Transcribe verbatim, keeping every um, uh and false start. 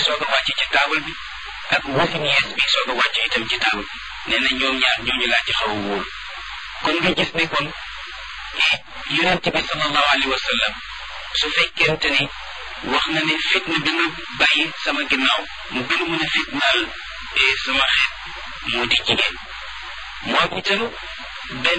soog a wàcc ci taabal bi ak wasin yees bi soog a wàcc itam ci taabal bi nee na ñoom ñaar ñooñu laa ci xaw a wóolu kon nga gis ne kon yonent bi sallallahu alayhi wa sallam su fekkente ni wax na ne fitna bi ma bàyyi sama ginnaaw mu gën a mën a fitnaal sama xeet moo di jigéen moo itam benn